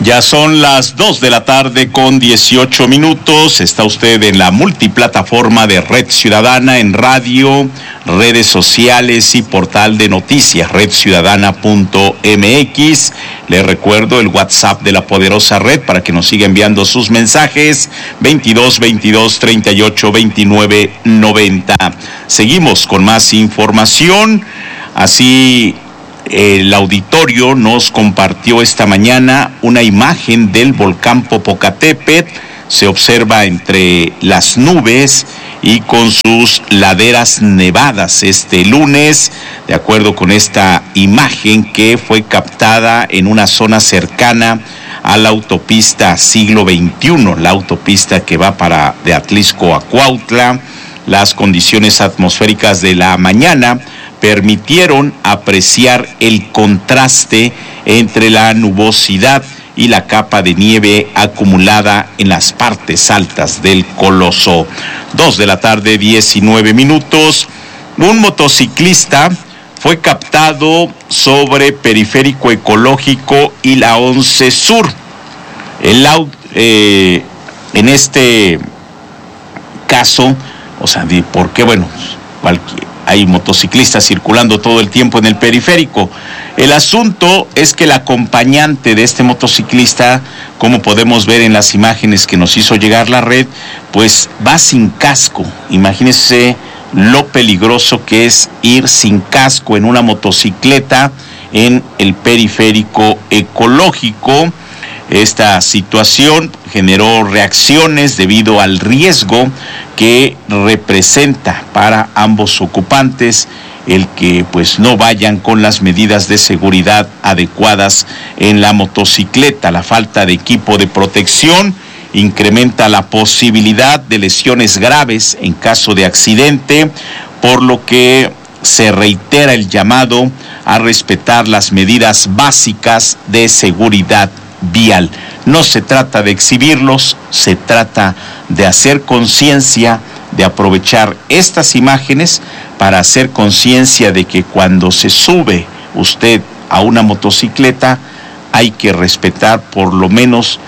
Ya son las 2 de la tarde con 18 minutos. Está usted en la multiplataforma de Red Ciudadana en radio, redes sociales y portal de noticias, redciudadana.mx. Le recuerdo el WhatsApp de la poderosa red para que nos siga enviando sus mensajes, 22 22 38 29 90. Seguimos con más información. Así, el auditorio nos compartió esta mañana una imagen del volcán Popocatépetl. Se observa entre las nubes y con sus laderas nevadas este lunes, de acuerdo con esta imagen que fue captada en una zona cercana a la autopista Siglo XXI, la autopista que va de Atlixco a Cuautla. Las condiciones atmosféricas de la mañana permitieron apreciar el contraste entre la nubosidad y la capa de nieve acumulada en las partes altas del coloso. 2 de la tarde, 19 minutos. Un motociclista fue captado sobre Periférico Ecológico y la 11 Sur. En este caso, ¿por qué? Bueno, hay motociclistas circulando todo el tiempo en el periférico. El asunto es que el acompañante de este motociclista, como podemos ver en las imágenes que nos hizo llegar la red, pues va sin casco. Imagínense lo peligroso que es ir sin casco en una motocicleta en el periférico ecológico. Esta situación generó reacciones debido al riesgo que representa para ambos ocupantes el que no vayan con las medidas de seguridad adecuadas en la motocicleta. La falta de equipo de protección incrementa la posibilidad de lesiones graves en caso de accidente, por lo que se reitera el llamado a respetar las medidas básicas de seguridad vial. No se trata de exhibirlos, se trata de hacer conciencia, de aprovechar estas imágenes para hacer conciencia de que cuando se sube usted a una motocicleta hay que respetar por lo menos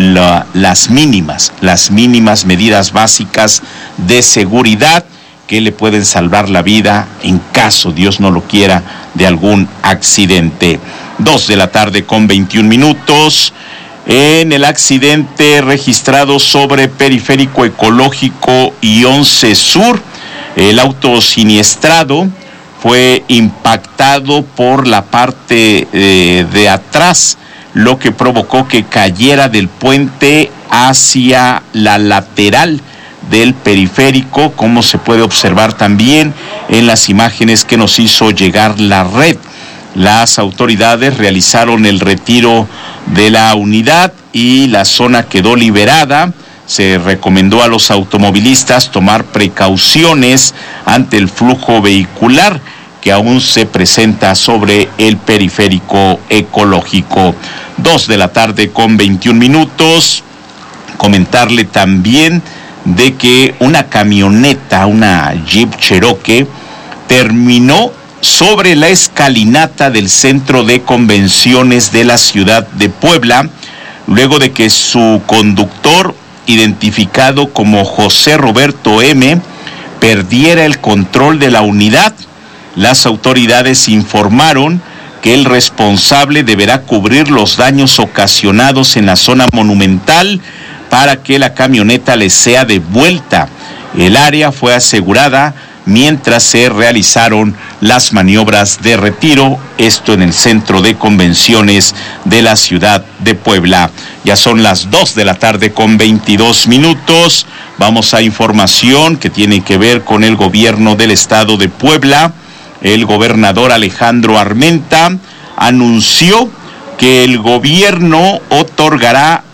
las mínimas medidas básicas de seguridad que le pueden salvar la vida en caso, Dios no lo quiera, de algún accidente. 2 de la tarde con 21 minutos. En el accidente registrado sobre Periférico Ecológico y 11 Sur, el auto siniestrado fue impactado por la parte de atrás, lo que provocó que cayera del puente hacia la lateral del periférico, como se puede observar también en las imágenes que nos hizo llegar la red. Las autoridades realizaron el retiro de la unidad y la zona quedó liberada. Se recomendó a los automovilistas tomar precauciones ante el flujo vehicular que aún se presenta sobre el periférico ecológico. 2 de la tarde con 21 minutos. Comentarle también de que una camioneta, una Jeep Cherokee, terminó sobre la escalinata del Centro de Convenciones de la ciudad de Puebla, luego de que su conductor, identificado como José Roberto M., perdiera el control de la unidad. Las autoridades informaron que el responsable deberá cubrir los daños ocasionados en la zona monumental para que la camioneta le sea devuelta. El área fue asegurada mientras se realizaron las maniobras de retiro, esto en el Centro de Convenciones de la ciudad de Puebla. Ya son las 2 de la tarde con 22 minutos. Vamos a información que tiene que ver con el gobierno del estado de Puebla. El gobernador Alejandro Armenta anunció que el gobierno otorgará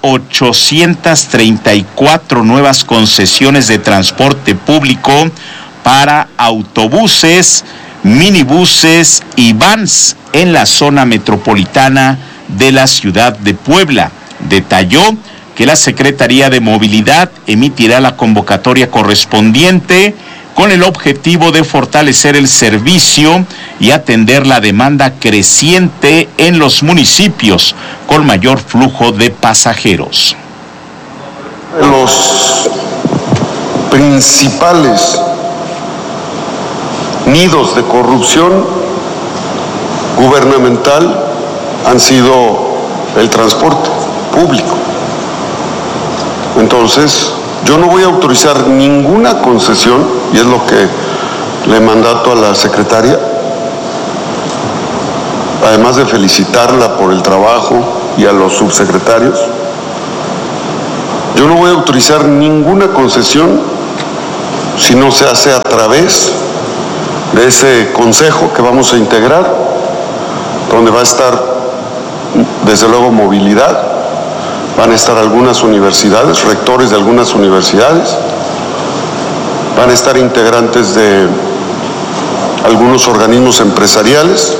834 nuevas concesiones de transporte público para autobuses, minibuses y vans en la zona metropolitana de la ciudad de Puebla. Detalló que la Secretaría de Movilidad emitirá la convocatoria correspondiente con el objetivo de fortalecer el servicio y atender la demanda creciente en los municipios con mayor flujo de pasajeros. Los principales nidos de corrupción gubernamental han sido el transporte público. Entonces, yo no voy a autorizar ninguna concesión, y es lo que le mandato a la secretaria, además de felicitarla por el trabajo y a los subsecretarios. Yo no voy a autorizar ninguna concesión si no se hace a través de ese consejo que vamos a integrar, donde va a estar, desde luego, movilidad, van a estar algunas universidades, rectores de algunas universidades, van a estar integrantes de algunos organismos empresariales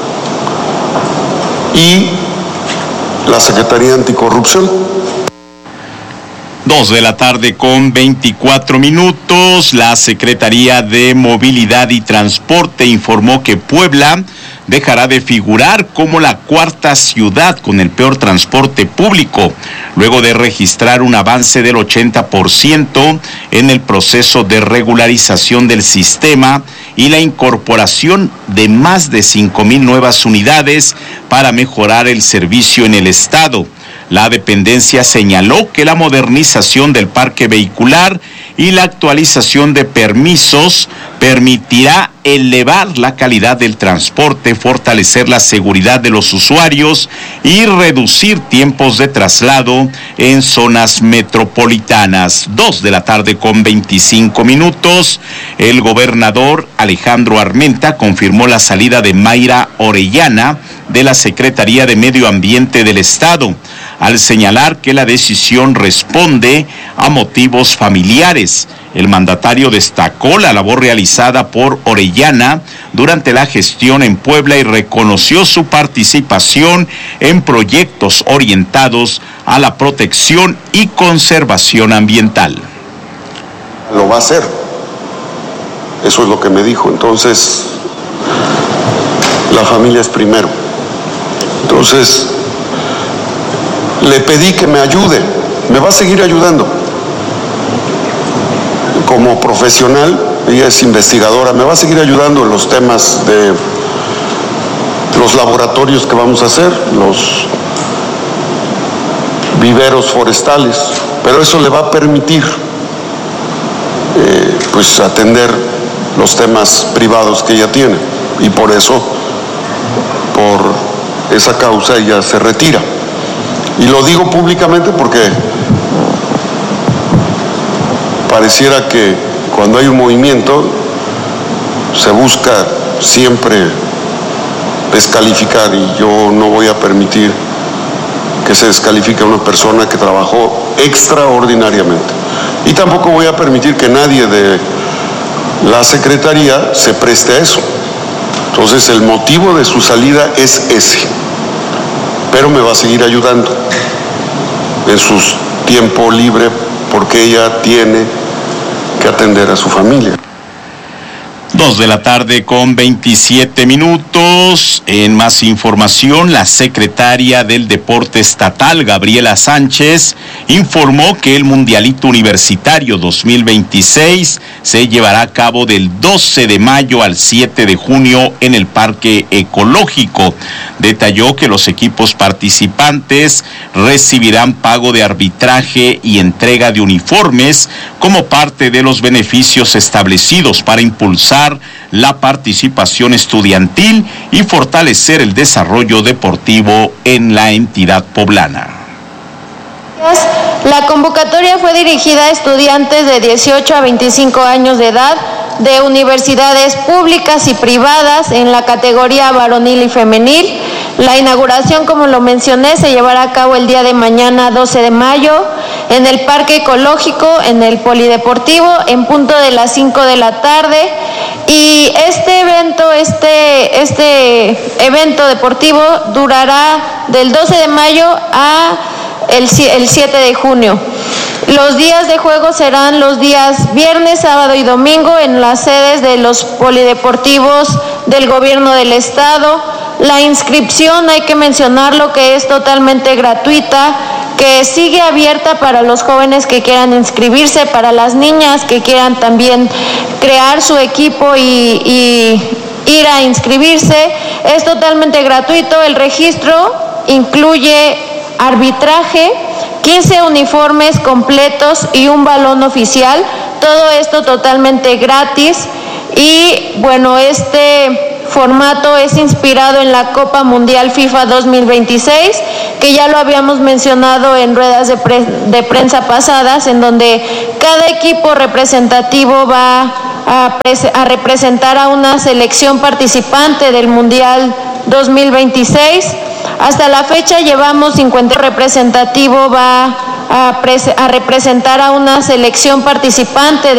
y la Secretaría Anticorrupción. 2:24 p.m. La Secretaría de Movilidad y Transporte informó que Puebla dejará de figurar como la cuarta ciudad con el peor transporte público, luego de registrar un avance del 80% en el proceso de regularización del sistema y la incorporación de más de 5,000 nuevas unidades para mejorar el servicio en el estado. La dependencia señaló que la modernización del parque vehicular y la actualización de permisos permitirá elevar la calidad del transporte, fortalecer la seguridad de los usuarios y reducir tiempos de traslado en zonas metropolitanas. 2:25 p.m. El gobernador Alejandro Armenta confirmó la salida de Mayra Orellana de la Secretaría de Medio Ambiente del Estado, al señalar que la decisión responde a motivos familiares. El mandatario destacó la labor realizada por Orellana durante la gestión en Puebla y reconoció su participación en proyectos orientados a la protección y conservación ambiental. Lo va a hacer. Eso es lo que me dijo. Entonces, la familia es primero. Entonces, le pedí que me ayude. Me va a seguir ayudando. Como profesional, ella es investigadora, me va a seguir ayudando en los temas de los laboratorios que vamos a hacer, los viveros forestales, pero eso le va a permitir pues atender los temas privados que ella tiene, y por eso, por esa causa, ella se retira. Y lo digo públicamente porque pareciera que cuando hay un movimiento se busca siempre descalificar, y yo no voy a permitir que se descalifique a una persona que trabajó extraordinariamente. Y tampoco voy a permitir que nadie de la Secretaría se preste a eso. Entonces, el motivo de su salida es ese, pero me va a seguir ayudando en su tiempo libre, porque ella tiene que atender a su familia. 2:27 p.m. En más información, la secretaria del Deporte Estatal, Gabriela Sánchez, informó que el Mundialito Universitario 2026 se llevará a cabo del 12 de mayo al 7 de junio en el Parque Ecológico. Detalló que los equipos participantes recibirán pago de arbitraje y entrega de uniformes como parte de los beneficios establecidos para impulsar la participación estudiantil y fortalecer el desarrollo deportivo en la entidad poblana. La convocatoria fue dirigida a estudiantes de 18 a 25 años de edad de universidades públicas y privadas en la categoría varonil y femenil. La inauguración, como lo mencioné, se llevará a cabo el día de mañana, 12 de mayo, en el Parque Ecológico, en el Polideportivo, en punto de las 5 de la tarde. Y este evento deportivo durará del 12 de mayo a el 7 de junio. Los días de juego serán los días viernes, sábado y domingo en las sedes de los polideportivos del gobierno del estado. La inscripción, hay que mencionarlo, que es totalmente gratuita, que sigue abierta para los jóvenes que quieran inscribirse, para las niñas que quieran también crear su equipo y ir a inscribirse. Es totalmente gratuito. El registro incluye arbitraje, 15 uniformes completos y un balón oficial. Todo esto totalmente gratis. Y bueno, este formato es inspirado en la Copa Mundial FIFA 2026, que ya lo habíamos mencionado en ruedas de prensa pasadas, en donde cada equipo representativo va a representar a una selección participante del Mundial 2026. Hasta la fecha llevamos 50 representativo va a representar a una selección participante